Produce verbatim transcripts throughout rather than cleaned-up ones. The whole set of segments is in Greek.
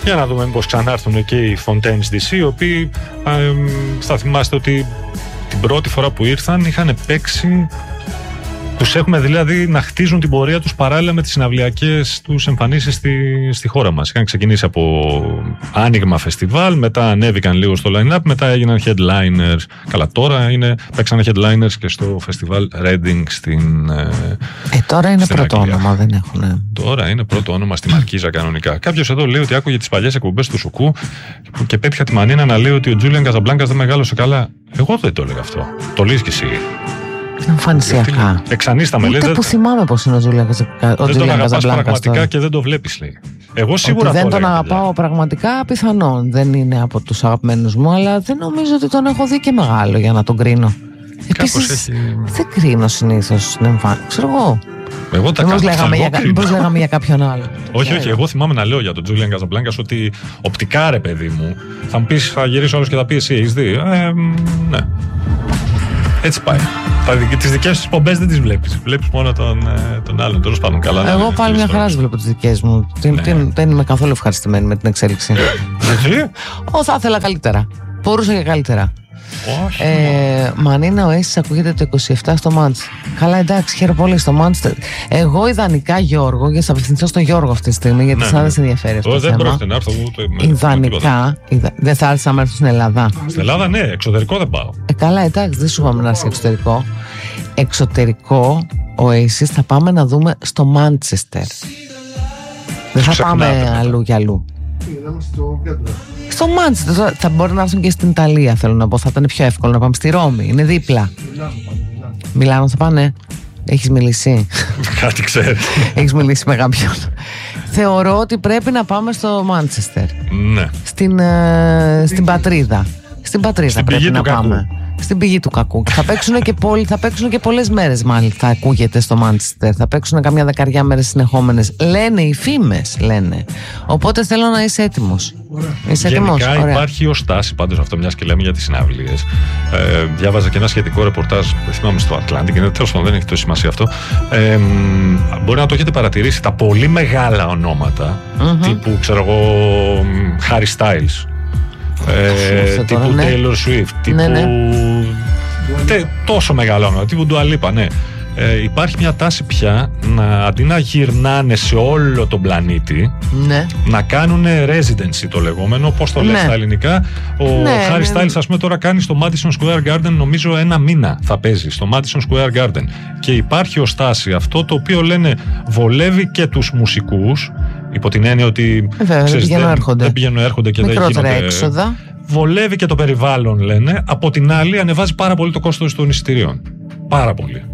Για να δούμε μήπως ξανάρθουν και οι Fontaines ντι σι, οι οποίοι ε, θα θυμάστε ότι την πρώτη φορά που ήρθαν είχαν παίξει. Τους έχουμε δηλαδή να χτίζουν την πορεία τους παράλληλα με τις συναυλιακές τους εμφανίσεις στη, στη χώρα μας. Είχαν ξεκινήσει από άνοιγμα φεστιβάλ, μετά ανέβηκαν λίγο στο line-up, μετά έγιναν headliners. Καλά, τώρα είναι, παίξανε headliners και στο φεστιβάλ Reading στην Ε, τώρα είναι πρώτο Αγγλία. όνομα, δεν έχουν. Τώρα είναι πρώτο όνομα στη Μαρκίζα κανονικά. Κάποιος εδώ λέει ότι άκουγε τις παλιές εκπομπές του Σουκού και πέτυχα τη μανίνα να λέει ότι ο Τζούλιαν Καζαμπλάνκας δεν μεγάλωσε καλά. Εγώ δεν το έλεγα αυτό. Το λες και εσύ. Εμφανισιακά. Εξανίσταμε, λέει. Ούτε Δεν, που θυμάμαι πώς είναι ο Τζούλιαν Καζαμπλάνκας. δεν τον αγαπάς πραγματικά και δεν το βλέπεις, λέει. Εγώ σίγουρα ότι δεν το τον έλεγα, αγαπάω παιδιά. πραγματικά, πιθανόν. Δεν είναι από τους αγαπημένους μου, αλλά δεν νομίζω ότι τον έχω δει και μεγάλο για να τον κρίνω. Επίσης, έχει... δεν κρίνω συνήθως την εμφάνιση. Ξέρω εγώ. Εγώ τα Μήπως κάνω. λέγαμε, Εγώ για, κρίνω. μήπως λέγαμε για κάποιον άλλο. Όχι, όχι. Εγώ θυμάμαι να λέω για τον Τζούλιαν Καζαμπλάνκας ότι οπτικά, ρε παιδί μου, θα μου πεις, θα γυρίσει όλος και θα πει εσύ, έχεις δει. Ε, ναι. Έτσι πάει. Τις δικές σου πομπές δεν τις βλέπεις. Βλέπεις μόνο τον, τον άλλον. Τέλος πάντων, καλά. Εγώ πάλι μια χαρά βλέπω τις δικές μου. Ναι. Δεν είμαι καθόλου ευχαριστημένη με την εξέλιξη. Γιατί? Ω, θα ήθελα καλύτερα. Μπορούσα και καλύτερα. Όχι. Ε, Μανίνα, ο Aces ακούγεται το είκοσι επτά στο Manchester. Καλά, εντάξει, χαίρομαι πολύ στο Manchester. Εγώ ιδανικά, Γιώργο, για να απευθυνθώ στον Γιώργο αυτή τη στιγμή, γιατί Ναι, σαν ναι. δεν σε ενδιαφέρει αυτό Ω, το δεν θέμα. πρόκειται να έρθω ούτε με- με τίποτα. Ιδανικά, ιδα... δεν θα έρθει να έρθει στην Ελλάδα. Στην Ελλάδα, ναι, εξωτερικό δεν πάω. Ε, καλά, εντάξει, δεν σου είπαμε να έρθει εξωτερικό. Εξωτερικό, ο Aces θα πάμε να δούμε στο Manchester. Δεν θα ξεχνάτε πάμε μετά. αλλού για αλλού. Είδαμε στο κέντρο. Στο Manchester τώρα θα μπορεί να έρθουν και στην Ιταλία, θέλω να πω. Θα ήταν πιο εύκολο να πάμε στη Ρώμη. Είναι δίπλα. Μιλάμε πάλι, μιλάμε. Μιλάνο θα πάνε. Έχεις μιλήσει. Κάτι ξέρει. Έχεις μιλήσει με κάποιον. Θεωρώ ότι πρέπει να πάμε στο Μάντσεστερ. Ναι. Στην, ε, στην πατρίδα. Στην πατρίδα Στην πρέπει πηγή να του κακού. πάμε. Στην πηγή του κακού. θα, παίξουν και πολλ, θα παίξουν και πολλές μέρες, μάλιστα. Θα ακούγεται στο Μάντσεστερ. Θα παίξουν καμιά δεκαριά μέρες συνεχόμενες. Λένε οι φήμες, λένε. Οπότε θέλω να είσαι έτοιμος. Είσαι έτοιμος. Γενικά Ωραία. υπάρχει ως τάση πάντως αυτό, μιας και λέμε για τις συναυλίες. Ε, διάβαζα και ένα σχετικό ρεπορτάζ, δεν θυμάμαι, στο Atlantic, είναι, τέλος πάντων δεν έχει τόση σημασία αυτό. Ε, μπορεί να το έχετε παρατηρήσει, τα πολύ μεγάλα ονόματα, Μμμ. τύπου, ξέρω εγώ, Harry Styles, ε, Αυτό τύπου τώρα, ναι. Taylor Swift, τύπου... Ναι, ναι. τε- τόσο μεγάλα όνοματα, τύπου Dua Lipa, ναι. Ε, υπάρχει μια τάση πια να, αντί να γυρνάνε σε όλο τον πλανήτη, Ναι. να κάνουν residency το λεγόμενο, πώς το λες Ναι. στα ελληνικά. Ο Ναι, Harry ναι, Styles, ναι. ας πούμε, τώρα κάνει στο Madison Square Garden, νομίζω ένα μήνα θα παίζει στο Madison Square Garden. Και υπάρχει ως τάση αυτό το οποίο λένε βολεύει και τους μουσικούς, υπό την έννοια ότι Ε, βέβαια, δεν πηγαίνουν, έρχονται. δεν πηγαίνουν έρχονται και δεν Μικρότερα γίνονται. έξοδα. Βολεύει και το περιβάλλον, λένε. Από την άλλη, ανεβάζει πάρα πολύ το κόστος των εισιτηρίων. Πάρα πολύ.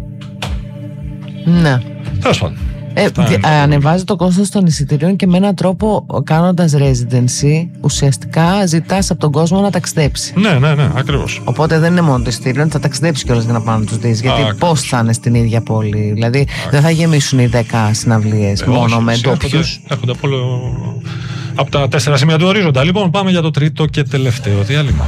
Ναι. Τέλος πάντων. Ε, Αυτά δι- είναι. ε, ανεβάζει το κόστος των εισιτηρίων και με έναν τρόπο, κάνοντας residency, ουσιαστικά ζητάς από τον κόσμο να ταξιδέψει. Ναι, ναι, ναι, ακριβώς. Οπότε δεν είναι μόνο το εισιτήριο, θα ταξιδέψει κιόλας για να πάνε να τους δεις. Γιατί ακριβώς. πώς θα είναι στην ίδια πόλη. Δηλαδή δεν θα γεμίσουν οι δέκα συναυλίες Ε, μόνο όχι, με εσύ ντόπιους. Έρχονται, έρχονται από, όλο- από τα τέσσερα σημεία του ορίζοντα. Λοιπόν, πάμε για το τρίτο και τελευταίο διάλειμμα.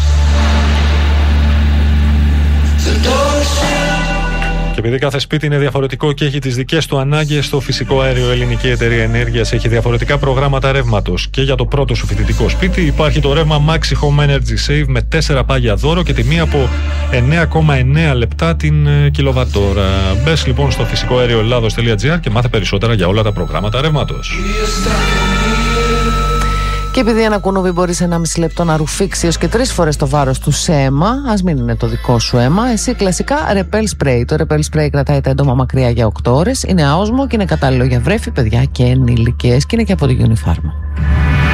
Και επειδή κάθε σπίτι είναι διαφορετικό και έχει τις δικές του ανάγκες, το Φυσικό Αέριο Ελληνική Εταιρεία Ενέργειας έχει διαφορετικά προγράμματα ρεύματος. Και για το πρώτο σου φοιτητικό σπίτι υπάρχει το ρεύμα Maxi Home Energy Save με τέσσερα πάγια δώρο και τιμή από εννέα κόμμα εννέα λεπτά την ε, κιλοβατόρα. Μπες λοιπόν στο φυσικό αέριο ελλάδος τελεία τζι άρ και μάθε περισσότερα για όλα τα προγράμματα ρεύματος. Και επειδή ένα κουνούβι μπορεί σε ένα μισή λεπτό να ρουφήξει έως και τρεις φορές το βάρος του σε αίμα, ας μην είναι το δικό σου αίμα, εσύ κλασικά Repel Spray. Το Repel Spray κρατάει τα έντομα μακριά για οκτώ ώρες, είναι άοσμο και είναι κατάλληλο για βρέφη, παιδιά και ενήλικες και είναι και από το Unifarma.